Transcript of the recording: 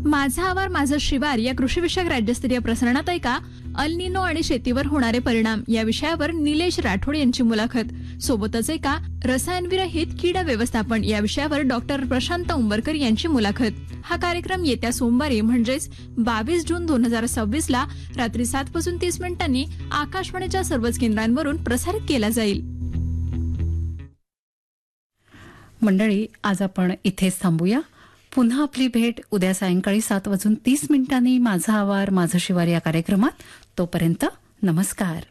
माझा आवार माझं शिवार या कृषीविषयक राज्यस्तरीय प्रसारणात ऐका अल निनो आणि शेतीवर होणारे परिणाम या विषयावर निलेश राठोड यांची मुलाखत. सोबतच ऐका रसायनविरहित कीड व्यवस्थापन या विषयावर डॉक्टर प्रशांत उंबरकर यांची मुलाखत. हा कार्यक्रम येत्या सोमवारी म्हणजेच 22 जून 2026 ला रात्री 7:30 आकाशवाणीच्या सर्वच केंद्रांवरून प्रसारित केला जाईल. मंडळी, आज आपण इथेच थांबूया. पुन्हा आपली भेट उद्या सायंकाळी 7:30 माझा आवार माझं शिवार या कार्यक्रमात. तोपर्यंत नमस्कार.